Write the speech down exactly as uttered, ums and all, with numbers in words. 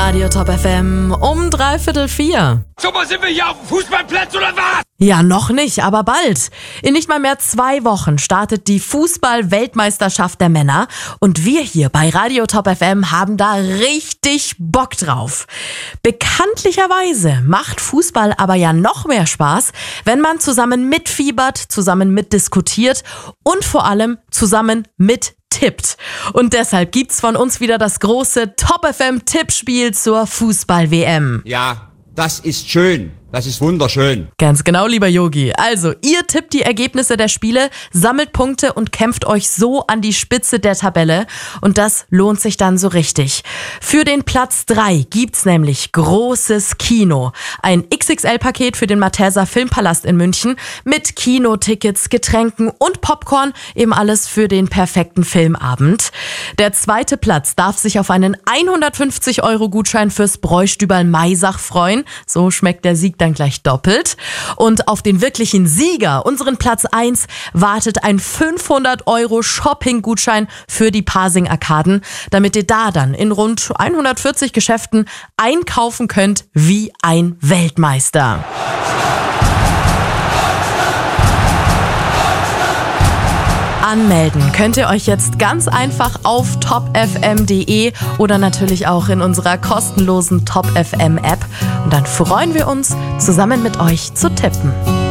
Radio Top F M um dreiviertel vier. So, was sind wir hier auf dem Fußballplatz oder was? Ja, noch nicht, aber bald. In nicht mal mehr zwei Wochen startet die Fußball-Weltmeisterschaft der Männer und wir hier bei Radio Top F M haben da richtig Bock drauf. Bekanntlicherweise macht Fußball aber ja noch mehr Spaß, wenn man zusammen mitfiebert, zusammen mitdiskutiert und vor allem zusammen mit tippt. Und deshalb gibt's von uns wieder das große Top F M-Tippspiel zur Fußball-W M. Ja, das ist schön. Das ist wunderschön. Ganz genau, lieber Yogi. Also, ihr tippt die Ergebnisse der Spiele, sammelt Punkte und kämpft euch so an die Spitze der Tabelle. Und das lohnt sich dann so richtig. Für den Platz drei gibt's nämlich großes Kino. Ein X X L-Paket für den Malteser Filmpalast in München mit Kinotickets, Getränken und Popcorn. Eben alles für den perfekten Filmabend. Der zweite Platz darf sich auf einen hundertfünfzig Euro Gutschein fürs Bräustüberl Maisach freuen. So schmeckt der Sieg dann gleich doppelt. Und auf den wirklichen Sieger, unseren Platz eins, wartet ein fünfhundert Euro Shopping-Gutschein für die Pasing-Arkaden, damit ihr da dann in rund hundertvierzig Geschäften einkaufen könnt wie ein Weltmeister. Anmelden könnt ihr euch jetzt ganz einfach auf top f m punkt d e oder natürlich auch in unserer kostenlosen Top F M App. Und dann freuen wir uns, zusammen mit euch zu tippen.